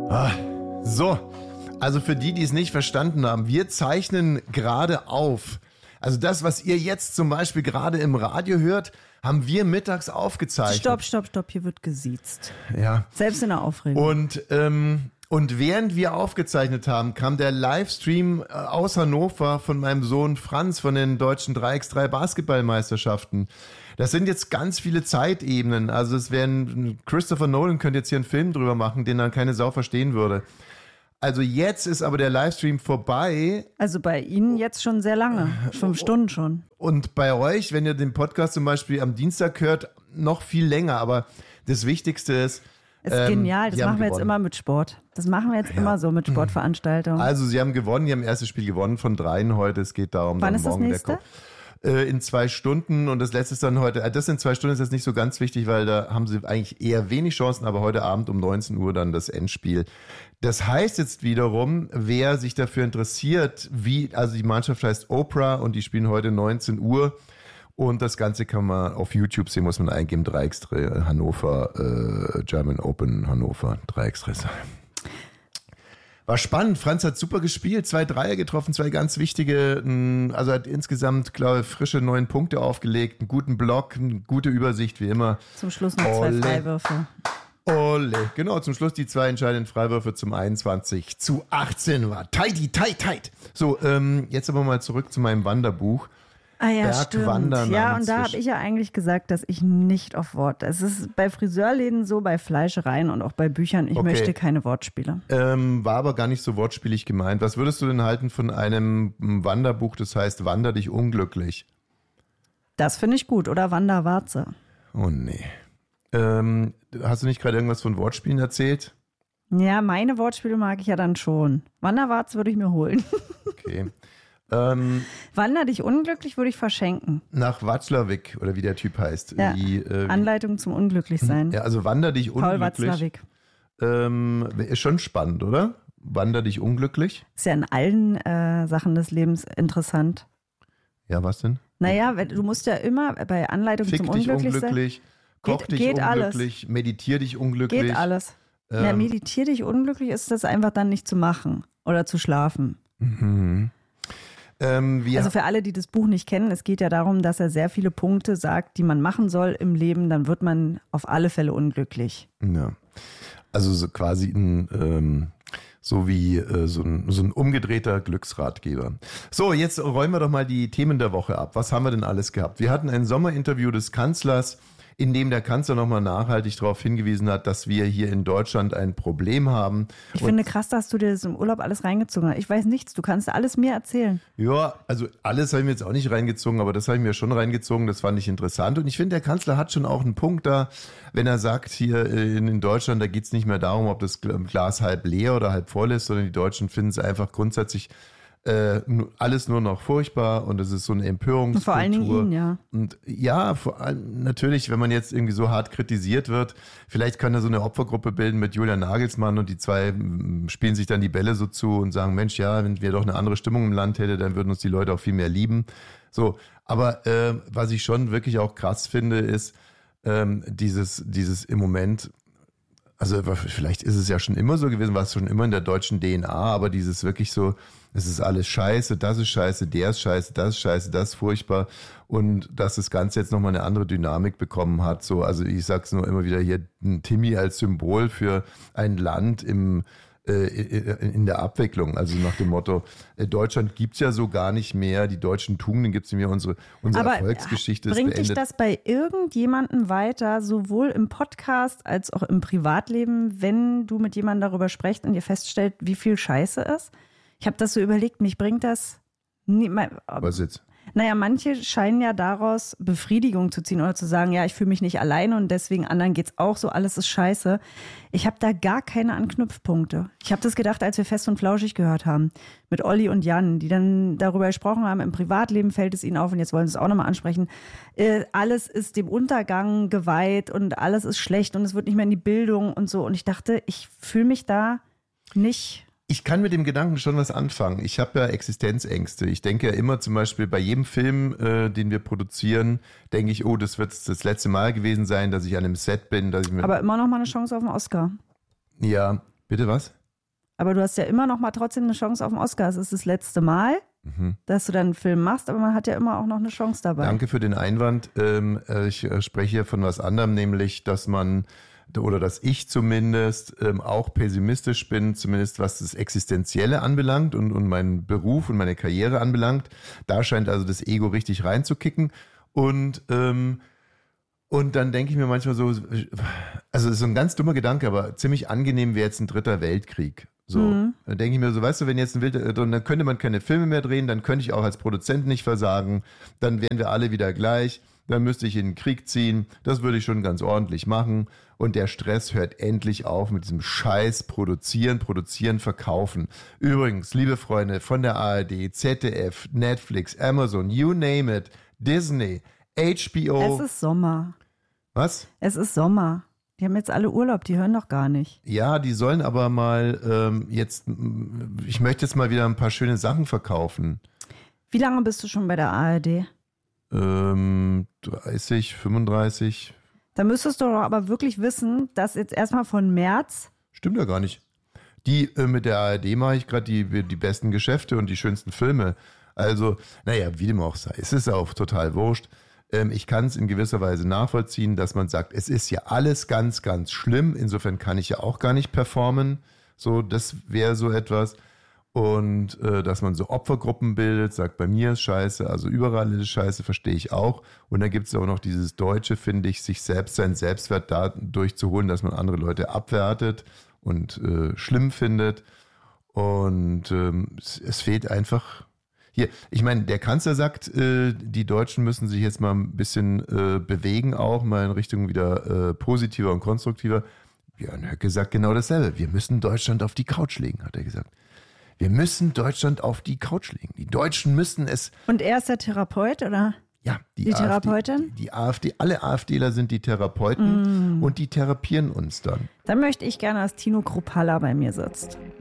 So, also für die, die es nicht verstanden haben, wir zeichnen gerade auf. Also das, was ihr jetzt zum Beispiel gerade im Radio hört, haben wir mittags aufgezeichnet. Stopp, hier wird gesiezt. Ja. Selbst in der Aufregung. Und während wir aufgezeichnet haben, kam der Livestream aus Hannover von meinem Sohn Franz von den deutschen 3x3 Basketballmeisterschaften. Das sind jetzt ganz viele Zeitebenen. Also es wären, Christopher Nolan könnte jetzt hier einen Film drüber machen, den dann keine Sau verstehen würde. Also jetzt ist aber der Livestream vorbei. Also bei Ihnen jetzt schon sehr lange, 5 Stunden schon. Und bei euch, wenn ihr den Podcast zum Beispiel am Dienstag hört, noch viel länger. Aber das Wichtigste ist, ist genial, das machen wir jetzt immer mit Sport. Das machen wir jetzt immer so mit Sportveranstaltungen. Also sie haben gewonnen, die haben erstes Spiel gewonnen von 3 heute. Es geht darum, wann dann ist das morgen nächste? In 2 Stunden und das letzte ist dann heute, das in 2 Stunden ist jetzt nicht so ganz wichtig, weil da haben sie eigentlich eher wenig Chancen, aber heute Abend um 19 Uhr dann das Endspiel. Das heißt jetzt wiederum, wer sich dafür interessiert, also die Mannschaft heißt Oprah und die spielen heute 19 Uhr und das Ganze kann man auf YouTube sehen, muss man eingeben, 3x3 Hannover, German Open Hannover, 3x3. War spannend, Franz hat super gespielt, 2 Dreier getroffen, 2 ganz wichtige, also hat insgesamt, glaube ich, frische 9 Punkte aufgelegt, einen guten Block, eine gute Übersicht, wie immer. Zum Schluss noch 2 Freiwürfe. Ole, genau, zum Schluss die 2 entscheidenden Freiwürfe zum 21:18 war tight. So, jetzt aber mal zurück zu meinem Wanderbuch. Ah ja, Bergwandern. Stimmt. Ja, und da habe ich ja eigentlich gesagt, dass ich nicht auf Wort. Es ist bei Friseurläden so, bei Fleischereien und auch bei Büchern. Ich möchte keine Wortspiele. War aber gar nicht so wortspielig gemeint. Was würdest du denn halten von einem Wanderbuch, das heißt Wander dich unglücklich? Das finde ich gut. Oder Wanderwarze. Oh nee. Hast du nicht gerade irgendwas von Wortspielen erzählt? Ja, meine Wortspiele mag ich ja dann schon. Wanderwarze würde ich mir holen. Okay. Wander dich unglücklich würde ich verschenken. Nach Watzlawick, oder wie der Typ heißt. Ja, Anleitung zum Unglücklichsein. Ja, also Wander dich unglücklich. Paul Watzlawick. Ist schon spannend, oder? Wander dich unglücklich? Ist ja in allen Sachen des Lebens interessant. Ja, was denn? Naja, du musst ja immer bei Anleitung zum Unglücklichsein. Koch dich geht unglücklich, alles. Meditier dich unglücklich. Geht alles. Ja, meditier dich unglücklich ist das einfach dann nicht zu machen oder zu schlafen. Mhm. Also für alle, die das Buch nicht kennen, es geht ja darum, dass er sehr viele Punkte sagt, die man machen soll im Leben, dann wird man auf alle Fälle unglücklich. Ja, also so quasi so ein umgedrehter Glücksratgeber. So, jetzt räumen wir doch mal die Themen der Woche ab. Was haben wir denn alles gehabt? Wir hatten ein Sommerinterview des Kanzlers, in dem der Kanzler nochmal nachhaltig darauf hingewiesen hat, dass wir hier in Deutschland ein Problem haben. Ich finde krass, dass du dir das im Urlaub alles reingezogen hast. Ich weiß nichts, du kannst alles mir erzählen. Ja, also alles habe ich mir jetzt auch nicht reingezogen, aber das habe ich mir schon reingezogen, das fand ich interessant. Und ich finde, der Kanzler hat schon auch einen Punkt da, wenn er sagt, hier in Deutschland, da geht es nicht mehr darum, ob das Glas halb leer oder halb voll ist, sondern die Deutschen finden es einfach grundsätzlich alles nur noch furchtbar und es ist so eine Empörungskultur. Vor allen Dingen ihn, ja. Und ja, vor allem natürlich, wenn man jetzt irgendwie so hart kritisiert wird, vielleicht kann er so eine Opfergruppe bilden mit Julian Nagelsmann und die 2 spielen sich dann die Bälle so zu und sagen, Mensch, ja, wenn wir doch eine andere Stimmung im Land hätte, dann würden uns die Leute auch viel mehr lieben. So, aber was ich schon wirklich auch krass finde, ist dieses im Moment. Also vielleicht ist es ja schon immer so gewesen, war es schon immer in der deutschen DNA, aber dieses wirklich so, es ist alles scheiße, das ist scheiße, der ist scheiße, das ist furchtbar und dass das Ganze jetzt nochmal eine andere Dynamik bekommen hat. So, also ich sag's nur immer wieder hier, Timmy als Symbol für ein Land in der Abwicklung, also nach dem Motto, Deutschland gibt's ja so gar nicht mehr, die deutschen Tugenden gibt's nicht mehr, unsere Erfolgsgeschichte ist beendet. Bringt dich das bei irgendjemandem weiter, sowohl im Podcast als auch im Privatleben, wenn du mit jemandem darüber sprichst und ihr feststellt, wie viel Scheiße ist? Ich habe das so überlegt, mich bringt das nie. Was jetzt? Naja, manche scheinen ja daraus Befriedigung zu ziehen oder zu sagen, ja, ich fühle mich nicht alleine und deswegen anderen geht's auch so, alles ist scheiße. Ich habe da gar keine Anknüpfpunkte. Ich habe das gedacht, als wir Fest und Flauschig gehört haben mit Olli und Jan, die dann darüber gesprochen haben, im Privatleben fällt es ihnen auf und jetzt wollen sie es auch nochmal ansprechen. Alles ist dem Untergang geweiht und alles ist schlecht und es wird nicht mehr in die Bildung und so. Und ich dachte, ich fühle mich da nicht. Ich kann mit dem Gedanken schon was anfangen. Ich habe ja Existenzängste. Ich denke ja immer zum Beispiel bei jedem Film, den wir produzieren, denke ich, oh, das wird das letzte Mal gewesen sein, dass ich an einem Set bin. Dass ich aber immer noch mal eine Chance auf den Oscar. Ja, Bitte was? Aber du hast ja immer noch mal trotzdem eine Chance auf den Oscar. Es ist das letzte Mal, dass du dann einen Film machst, aber man hat ja immer auch noch eine Chance dabei. Danke für den Einwand. Ich spreche hier von was anderem, nämlich, dass ich zumindest auch pessimistisch bin, zumindest was das Existenzielle anbelangt und meinen Beruf und meine Karriere anbelangt. Da scheint also das Ego richtig reinzukicken. Und dann denke ich mir manchmal so, also es ist so ein ganz dummer Gedanke, aber ziemlich angenehm wäre jetzt ein 3. Weltkrieg. So, Dann denke ich mir so, weißt du, wenn jetzt dann könnte man keine Filme mehr drehen, dann könnte ich auch als Produzent nicht versagen, dann wären wir alle wieder gleich, dann müsste ich in den Krieg ziehen, das würde ich schon ganz ordentlich machen und der Stress hört endlich auf mit diesem Scheiß produzieren, verkaufen. Übrigens, liebe Freunde von der ARD, ZDF, Netflix, Amazon, you name it, Disney, HBO. Es ist Sommer. Was? Es ist Sommer. Die haben jetzt alle Urlaub, die hören doch gar nicht. Ja, die sollen aber mal ich möchte jetzt mal wieder ein paar schöne Sachen verkaufen. Wie lange bist du schon bei der ARD? 30, 35. Da müsstest du doch aber wirklich wissen, dass jetzt erstmal von März. Stimmt ja gar nicht. Mit der ARD mache ich gerade die besten Geschäfte und die schönsten Filme. Also, naja, wie dem auch sei. Es ist auch total wurscht. Ich kann es in gewisser Weise nachvollziehen, dass man sagt, es ist ja alles ganz, ganz schlimm. Insofern kann ich ja auch gar nicht performen. So, das wäre so etwas. Und dass man so Opfergruppen bildet, sagt, bei mir ist scheiße, also überall ist scheiße, verstehe ich auch. Und dann gibt es auch noch dieses Deutsche, finde ich, sich selbst seinen Selbstwert dadurch zu holen, dass man andere Leute abwertet und schlimm findet. Und es fehlt einfach. Hier, ich meine, der Kanzler sagt, die Deutschen müssen sich jetzt mal ein bisschen bewegen, auch mal in Richtung wieder positiver und konstruktiver. Björn Höcke sagt genau dasselbe. Wir müssen Deutschland auf die Couch legen, hat er gesagt. Wir müssen Deutschland auf die Couch legen. Die Deutschen müssen es. Und er ist der Therapeut, oder? Ja, die Therapeutin? Die AfD, alle AfDler sind die Therapeuten und die therapieren uns dann. Dann möchte ich gerne, dass Tino Kruppalla bei mir sitzt.